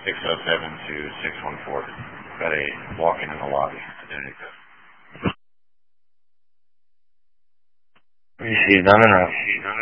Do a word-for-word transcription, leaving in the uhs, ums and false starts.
six oh seven to six one four. Got a walk-in in the lobby. Receive, I'm in route.